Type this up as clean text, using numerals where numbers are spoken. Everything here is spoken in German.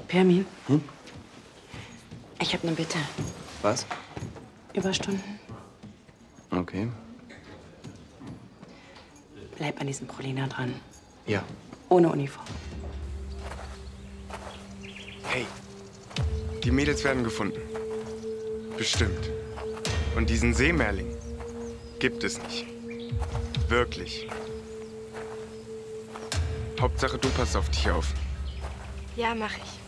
Pirmin? Ich habe eine Bitte. Was? Überstunden. Okay. Bleib an diesem Prolina dran. Ja. Ohne Uniform. Hey, die Mädels werden gefunden. Bestimmt. Und diesen Seemerling gibt es nicht. Wirklich. Hauptsache, du passt auf dich auf. Ja, mach ich.